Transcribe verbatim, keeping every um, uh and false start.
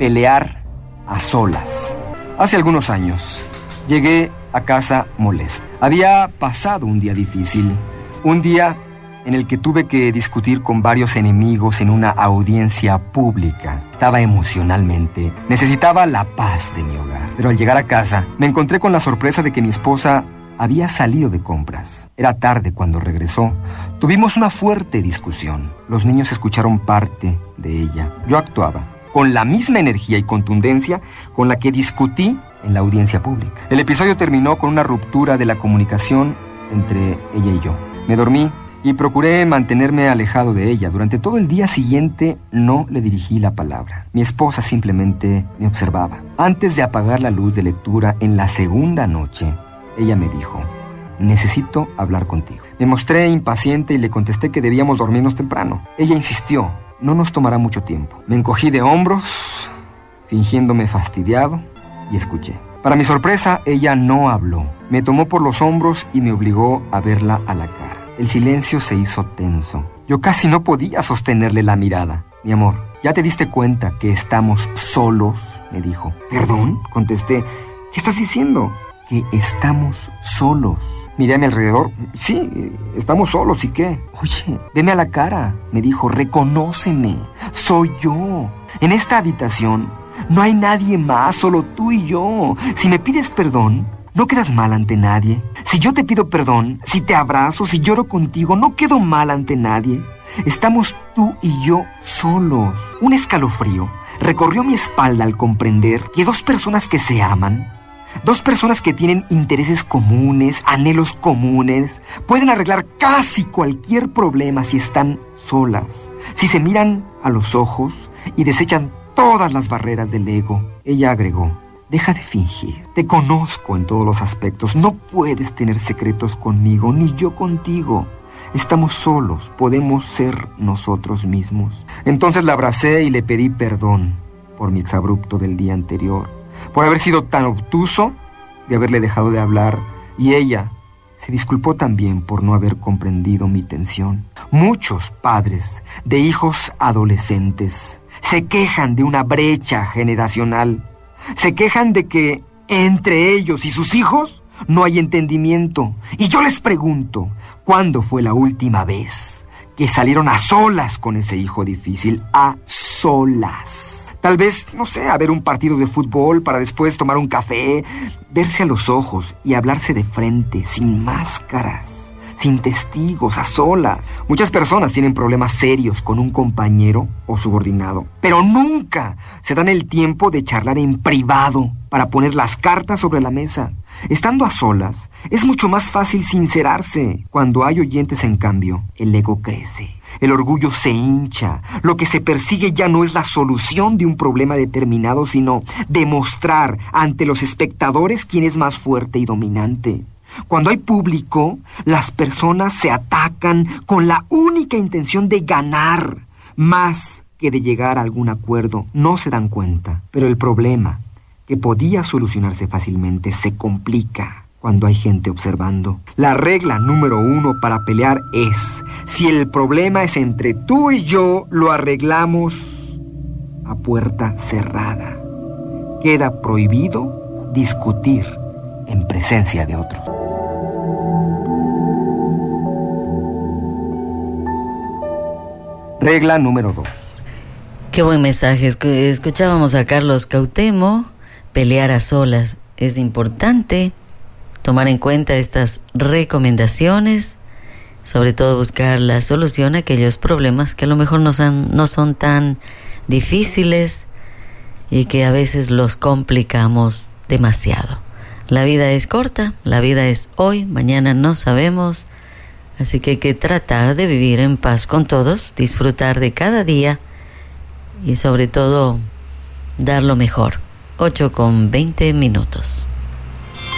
Pelear a solas. Hace algunos años, llegué a casa molesto. Había pasado un día difícil, un día en el que tuve que discutir con varios enemigos en una audiencia pública. Estaba emocionalmente, necesitaba la paz de mi hogar. Pero al llegar a casa, me encontré con la sorpresa de que mi esposa había salido de compras. Era tarde cuando regresó. Tuvimos una fuerte discusión. Los niños escucharon parte de ella. Yo actuaba con la misma energía y contundencia con la que discutí en la audiencia pública. El episodio terminó con una ruptura de la comunicación entre ella y yo. Me dormí y procuré mantenerme alejado de ella. Durante todo el día siguiente no le dirigí la palabra. Mi esposa simplemente me observaba. Antes de apagar la luz de lectura en la segunda noche, ella me dijo: necesito hablar contigo. Me mostré impaciente y le contesté que debíamos dormirnos temprano. Ella insistió: no nos tomará mucho tiempo. Me encogí de hombros, fingiéndome fastidiado, y escuché. Para mi sorpresa, ella no habló. Me tomó por los hombros y me obligó a verla a la cara. El silencio se hizo tenso. Yo casi no podía sostenerle la mirada. Mi amor, ¿ya te diste cuenta que estamos solos?, me dijo. ¿Perdón?, contesté. ¿Qué estás diciendo? Que estamos solos. Miré a mi alrededor. Sí, estamos solos, ¿y qué? Oye, veme a la cara, me dijo. Reconóceme. Soy yo. En esta habitación no hay nadie más, solo tú y yo. Si me pides perdón, no quedas mal ante nadie. Si yo te pido perdón, si te abrazo, si lloro contigo, no quedo mal ante nadie. Estamos tú y yo solos. Un escalofrío recorrió mi espalda al comprender que dos personas que se aman, dos personas que tienen intereses comunes, anhelos comunes, pueden arreglar casi cualquier problema si están solas, si se miran a los ojos y desechan todas las barreras del ego. Ella agregó: deja de fingir. Te conozco en todos los aspectos. No puedes tener secretos conmigo, ni yo contigo. Estamos solos, podemos ser nosotros mismos. Entonces la abracé y le pedí perdón por mi exabrupto del día anterior, por haber sido tan obtuso, de haberle dejado de hablar, y ella se disculpó también por no haber comprendido mi tensión. Muchos padres de hijos adolescentes se quejan de una brecha generacional. Se quejan de que entre ellos y sus hijos no hay entendimiento. Y yo les pregunto, ¿cuándo fue la última vez que salieron a solas con ese hijo difícil? A solas. Tal vez, no sé, a ver un partido de fútbol para después tomar un café, verse a los ojos y hablarse de frente, sin máscaras, sin testigos, a solas. Muchas personas tienen problemas serios con un compañero o subordinado, pero nunca se dan el tiempo de charlar en privado para poner las cartas sobre la mesa. Estando a solas, es mucho más fácil sincerarse. Cuando hay oyentes, en cambio, el ego crece. El orgullo se hincha. Lo que se persigue ya no es la solución de un problema determinado, sino demostrar ante los espectadores quién es más fuerte y dominante. Cuando hay público, las personas se atacan con la única intención de ganar, más que de llegar a algún acuerdo. No se dan cuenta, pero el problema, que podía solucionarse fácilmente, se complica cuando hay gente observando. La regla número uno para pelear es: si el problema es entre tú y yo, lo arreglamos a puerta cerrada. Queda prohibido discutir en presencia de otros. Regla número dos. Qué buen mensaje. Escuchábamos a Carlos Cautemo. Pelear a solas. Es importante tomar en cuenta estas recomendaciones, sobre todo buscar la solución a aquellos problemas que a lo mejor no son, no son tan difíciles y que a veces los complicamos demasiado. La vida es corta, la vida es hoy, mañana no sabemos, así que hay que tratar de vivir en paz con todos, disfrutar de cada día y sobre todo dar lo mejor. ocho con veinte minutos.